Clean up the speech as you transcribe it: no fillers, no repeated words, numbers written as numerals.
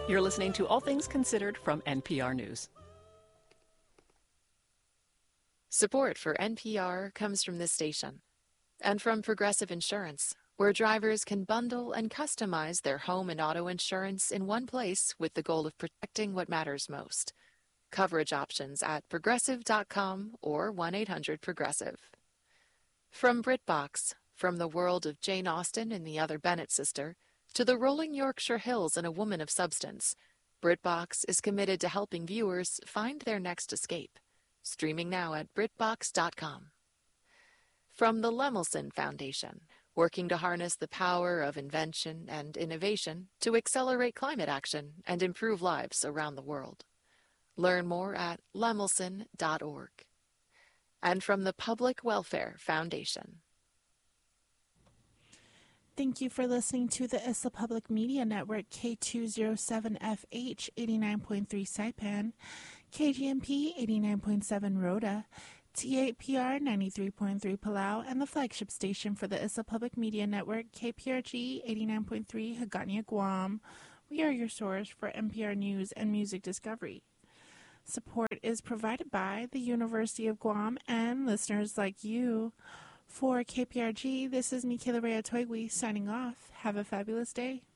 You're listening to All Things Considered from NPR News. Support for NPR comes from this station and from Progressive Insurance, where drivers can bundle and customize their home and auto insurance in one place with the goal of protecting what matters most. Coverage options at progressive.com or 1-800-PROGRESSIVE. From BritBox, from the world of Jane Austen and the Other Bennet Sister, to the rolling Yorkshire Hills and A Woman of Substance, BritBox is committed to helping viewers find their next escape. Streaming now at BritBox.com. From the Lemelson Foundation, working to harness the power of invention and innovation to accelerate climate action and improve lives around the world. Learn more at lemelson.org. And from the Public Welfare Foundation. Thank you for listening to the ISLA Public Media Network, K207FH 89.3 Saipan, KGMP 89.7 Rhoda, T8PR 93.3 Palau, and the flagship station for the ISLA Public Media Network, KPRG 89.3 Hagåtña, Guam. We are your source for NPR news and music discovery. Support is provided by the University of Guam and listeners like you. For KPRG, this is Michaela Rea Toigui signing off. Have a fabulous day.